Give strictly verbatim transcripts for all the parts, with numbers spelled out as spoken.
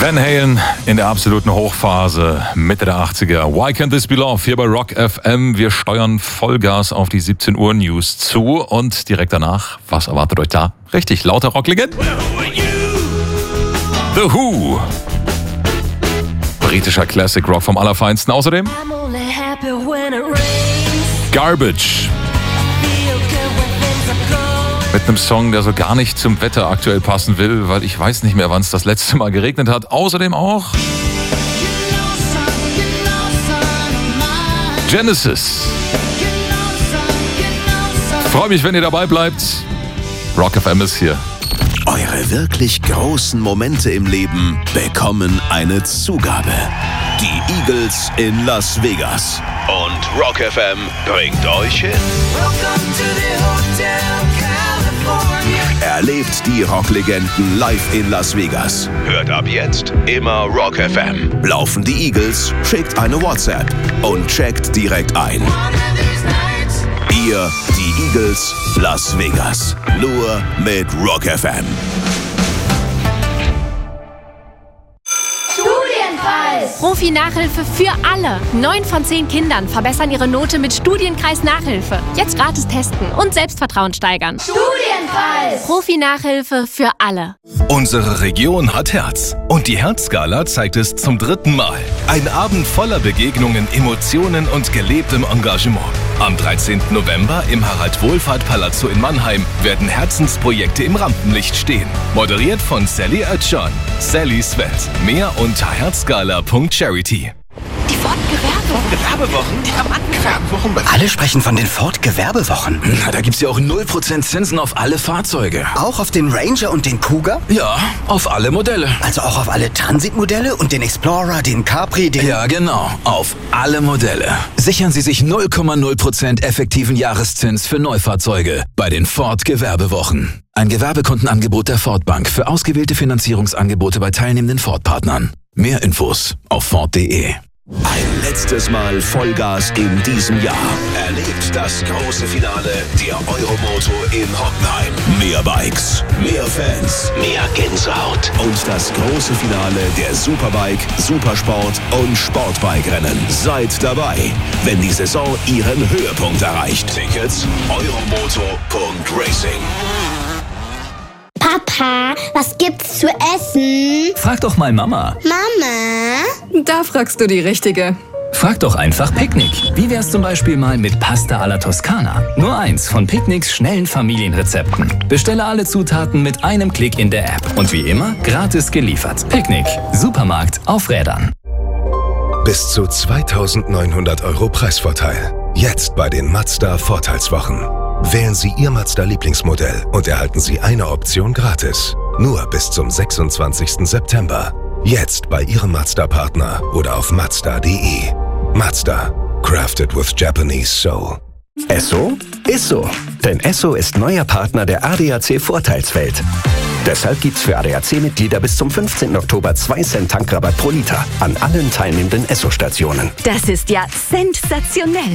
Van Halen in der absoluten Hochphase, Mitte der achtziger. Why Can't This Be Love? Hier bei Rock F M. Wir steuern Vollgas auf die siebzehn Uhr News zu und direkt danach, was erwartet euch da? Richtig, lauter Rocklegend. The Who. Britischer Classic Rock vom Allerfeinsten. Außerdem Garbage. Mit einem Song, der so gar nicht zum Wetter aktuell passen will, weil ich weiß nicht mehr, wann es das letzte Mal geregnet hat. Außerdem auch Genesis. Freue mich, wenn ihr dabei bleibt. Rock F M ist hier. Eure wirklich großen Momente im Leben bekommen eine Zugabe. Die Eagles in Las Vegas. Und Rock F M bringt euch hin. Welcome to the Hotel California. Erlebt die Rocklegenden live in Las Vegas. Hört ab jetzt immer Rock F M. Laufen die Eagles, schickt eine WhatsApp und checkt direkt ein. Ihr, die Eagles, Las Vegas. Nur mit Rock F M. Profi-Nachhilfe für alle. Neun von zehn Kindern verbessern ihre Note mit Studienkreis Nachhilfe. Jetzt gratis testen und Selbstvertrauen steigern. Studienkreis! Profi-Nachhilfe für alle. Unsere Region hat Herz. Und die Herzgala zeigt es zum dritten Mal. Ein Abend voller Begegnungen, Emotionen und gelebtem Engagement. Am dreizehnten November im Harald-Wohlfahrt-Palazzo in Mannheim werden Herzensprojekte im Rampenlicht stehen. Moderiert von Sally Oetschan. Sallys Welt. Mehr unter herzgala punkt charity. Die Ford-Gewerbewochen. Gewerbewochen? Die haben angefangen. Alle sprechen von den Ford-Gewerbewochen. Na, da gibt's ja auch null Prozent Zinsen auf alle Fahrzeuge. Auch auf den Ranger und den Kuga? Ja, auf alle Modelle. Also auch auf alle Transit-Modelle und den Explorer, den Capri, den... Ja, genau. Auf alle Modelle. Sichern Sie sich null Komma null Prozent effektiven Jahreszins für Neufahrzeuge bei den Ford-Gewerbewochen. Ein Gewerbekundenangebot der Ford Bank für ausgewählte Finanzierungsangebote bei teilnehmenden Ford-Partnern. Mehr Infos auf Ford punkt de. Ein letztes Mal Vollgas in diesem Jahr. Erlebt das große Finale der Euromoto in Hockenheim. Mehr Bikes, mehr Fans, mehr Gänsehaut. Und das große Finale der Superbike, Supersport und Sportbike-Rennen. Seid dabei, wenn die Saison ihren Höhepunkt erreicht. Tickets euromoto punkt racing. Papa, was gibt's zu essen? Frag doch mal Mama. Mama? Da fragst du die Richtige. Frag doch einfach Picknick. Wie wär's zum Beispiel mal mit Pasta alla Toskana? Nur eins von Picknicks schnellen Familienrezepten. Bestelle alle Zutaten mit einem Klick in der App. Und wie immer, gratis geliefert. Picknick. Supermarkt auf Rädern. Bis zu zweitausendneunhundert Euro Preisvorteil. Jetzt bei den Mazda Vorteilswochen. Wählen Sie Ihr Mazda-Lieblingsmodell und erhalten Sie eine Option gratis. Nur bis zum sechsundzwanzigsten September. Jetzt bei Ihrem Mazda-Partner oder auf mazda punkt de. Mazda. Crafted with Japanese soul. Esso ist so. Denn Esso ist neuer Partner der A D A C Vorteilswelt. Deshalb gibt's für A D A C-Mitglieder bis zum fünfzehnten Oktober zwei Cent Tankrabatt pro Liter an allen teilnehmenden Esso-Stationen. Das ist ja sensationell.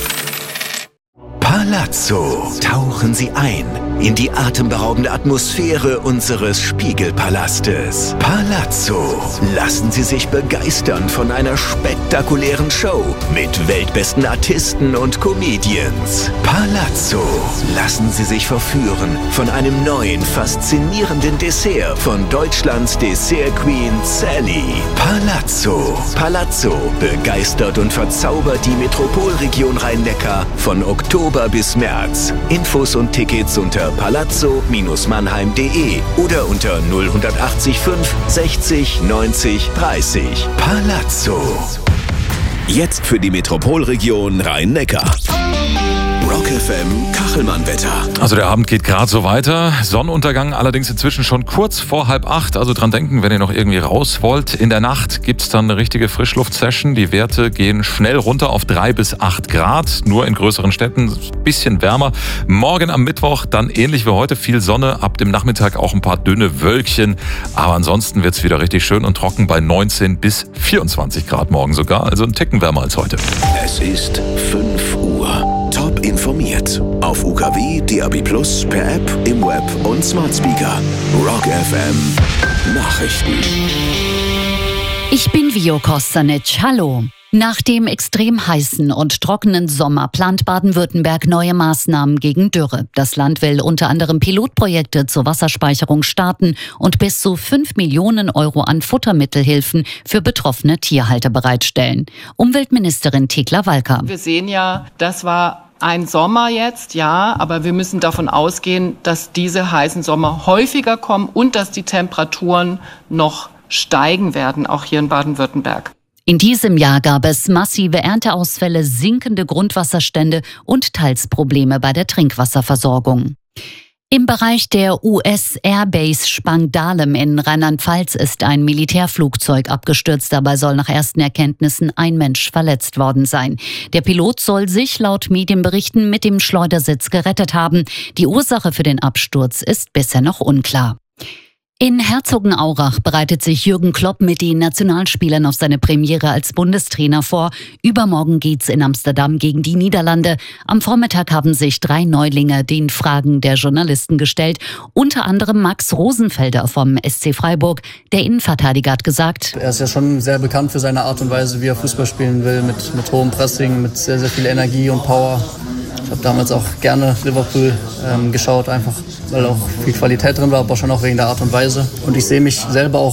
Palazzo. Tauchen Sie ein in die atemberaubende Atmosphäre unseres Spiegelpalastes. Palazzo. Lassen Sie sich begeistern von einer spektakulären Show mit weltbesten Artisten und Comedians. Palazzo. Lassen Sie sich verführen von einem neuen, faszinierenden Dessert von Deutschlands Dessert Queen Sally. Palazzo. Palazzo begeistert und verzaubert die Metropolregion Rhein-Neckar von Oktober bis März. Infos und Tickets unter palazzo Bindestrich mannheim punkt de oder unter null acht fünf sechzig neunzig dreißig. Palazzo. Jetzt für die Metropolregion Rhein-Neckar. Rock F M Kachelmann-Wetter. Also der Abend geht gerade so weiter. Sonnenuntergang allerdings inzwischen schon kurz vor halb acht. Also dran denken, wenn ihr noch irgendwie raus wollt. In der Nacht gibt's dann eine richtige Frischluftsession. Die Werte gehen schnell runter auf drei bis acht Grad. Nur in größeren Städten ein bisschen wärmer. Morgen am Mittwoch dann ähnlich wie heute viel Sonne. Ab dem Nachmittag auch ein paar dünne Wölkchen. Aber ansonsten wird's wieder richtig schön und trocken bei neunzehn bis vierundzwanzig Grad morgen sogar. Also ein Ticken wärmer als heute. Es ist fünf Uhr. Top informiert. Auf U K W, D A B Plus, per App, im Web und Smart Speaker. Rock F M Nachrichten. Ich bin Vio Kostanic. Hallo. Nach dem extrem heißen und trockenen Sommer plant Baden-Württemberg neue Maßnahmen gegen Dürre. Das Land will unter anderem Pilotprojekte zur Wasserspeicherung starten und bis zu fünf Millionen Euro an Futtermittelhilfen für betroffene Tierhalter bereitstellen. Umweltministerin Thekla Walker. Wir sehen ja, das war ein Sommer jetzt, ja, aber wir müssen davon ausgehen, dass diese heißen Sommer häufiger kommen und dass die Temperaturen noch steigen werden, auch hier in Baden-Württemberg. In diesem Jahr gab es massive Ernteausfälle, sinkende Grundwasserstände und teils Probleme bei der Trinkwasserversorgung. Im Bereich der U S Airbase Spangdahlem in Rheinland-Pfalz ist ein Militärflugzeug abgestürzt. Dabei soll nach ersten Erkenntnissen ein Mensch verletzt worden sein. Der Pilot soll sich laut Medienberichten mit dem Schleudersitz gerettet haben. Die Ursache für den Absturz ist bisher noch unklar. In Herzogenaurach bereitet sich Jürgen Klopp mit den Nationalspielern auf seine Premiere als Bundestrainer vor. Übermorgen geht's in Amsterdam gegen die Niederlande. Am Vormittag haben sich drei Neulinge den Fragen der Journalisten gestellt. Unter anderem Max Rosenfelder vom S C Freiburg. Der Innenverteidiger hat gesagt: Er ist ja schon sehr bekannt für seine Art und Weise, wie er Fußball spielen will. Mit, mit hohem Pressing, mit sehr, sehr viel Energie und Power. Ich habe damals auch gerne Liverpool ähm, geschaut, einfach weil auch viel Qualität drin war, aber schon auch wegen der Art und Weise. Und ich sehe mich selber auch